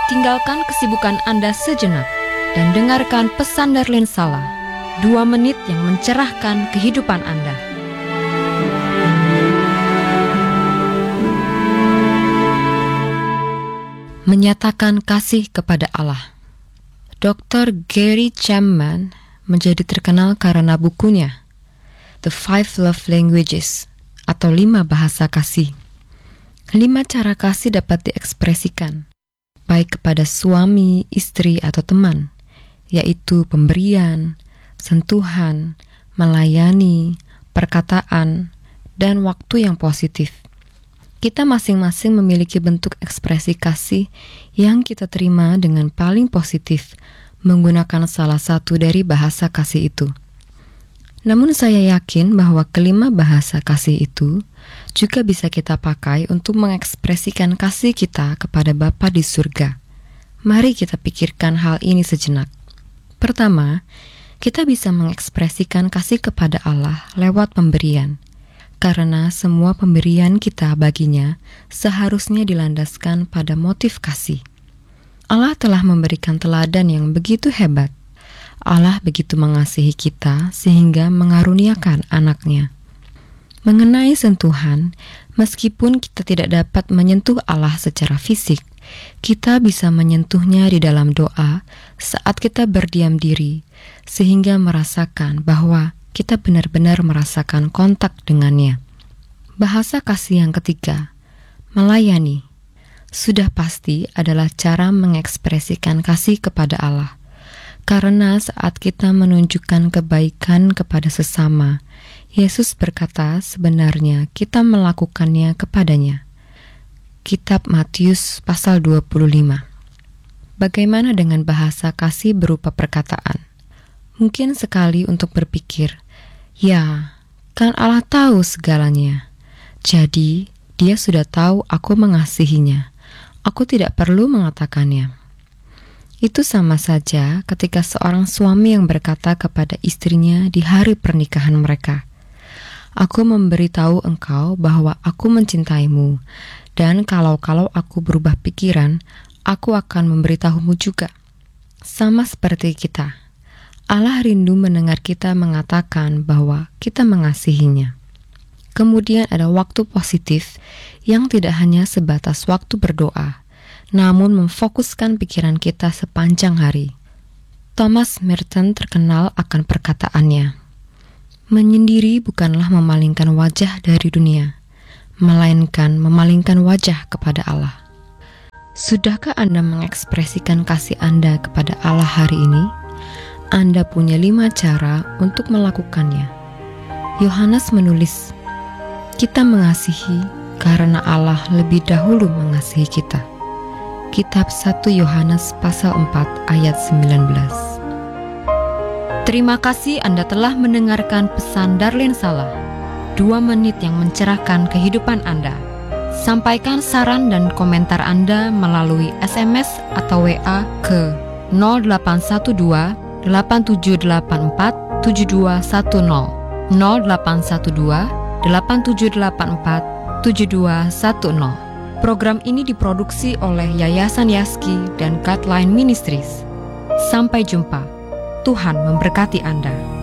Tinggalkan kesibukan Anda sejenak dan dengarkan pesan Darlene Sala, 2 menit yang mencerahkan kehidupan Anda. Menyatakan kasih kepada Allah. Dr. Gary Chapman menjadi terkenal karena bukunya The 5 Love Languages atau 5 bahasa kasih. 5 cara kasih dapat diekspresikan baik kepada suami, istri, atau teman, yaitu pemberian, sentuhan, melayani, perkataan, dan waktu yang positif. Kita masing-masing memiliki bentuk ekspresi kasih yang kita terima dengan paling positif menggunakan salah satu dari bahasa kasih itu. Namun saya yakin bahwa kelima bahasa kasih itu juga bisa kita pakai untuk mengekspresikan kasih kita kepada Bapa di surga. Mari kita pikirkan hal ini sejenak. Pertama, kita bisa mengekspresikan kasih kepada Allah lewat pemberian. Karena semua pemberian kita baginya seharusnya dilandaskan pada motif kasih. Allah telah memberikan teladan yang begitu hebat. Allah begitu mengasihi kita sehingga mengaruniakan anaknya. Mengenai sentuhan, meskipun kita tidak dapat menyentuh Allah secara fisik, kita bisa menyentuhnya di dalam doa saat kita berdiam diri, sehingga merasakan bahwa kita benar-benar merasakan kontak dengannya. Bahasa kasih yang ketiga, melayani, sudah pasti adalah cara mengekspresikan kasih kepada Allah. Karena saat kita menunjukkan kebaikan kepada sesama, Yesus berkata sebenarnya kita melakukannya kepadanya. Kitab Matius pasal 25. Bagaimana dengan bahasa kasih berupa perkataan? Mungkin sekali untuk berpikir, ya, kan Allah tahu segalanya. Jadi, Dia sudah tahu aku mengasihinya. Aku tidak perlu mengatakannya. Itu sama saja ketika seorang suami yang berkata kepada istrinya di hari pernikahan mereka, "Aku memberitahu engkau bahwa aku mencintaimu, dan kalau aku berubah pikiran, aku akan memberitahumu juga." Sama seperti kita, Allah rindu mendengar kita mengatakan bahwa kita mengasihinya. Kemudian ada waktu positif yang tidak hanya sebatas waktu berdoa, namun memfokuskan pikiran kita sepanjang hari. Thomas Merton terkenal akan perkataannya, "Menyendiri bukanlah memalingkan wajah dari dunia, melainkan memalingkan wajah kepada Allah." Sudahkah Anda mengekspresikan kasih Anda kepada Allah hari ini? Anda punya 5 cara untuk melakukannya. Yohanes menulis, "Kita mengasihi karena Allah lebih dahulu mengasihi kita." Kitab 1 Yohanes pasal 4 ayat 19. Terima kasih Anda telah mendengarkan pesan Darlene Sala, 2 menit yang mencerahkan kehidupan Anda. Sampaikan saran dan komentar Anda melalui SMS atau WA ke 0812 8784 7210 0812 8784 7210. Program ini diproduksi oleh Yayasan Yaski dan Guideline Ministries. Sampai jumpa. Tuhan memberkati Anda.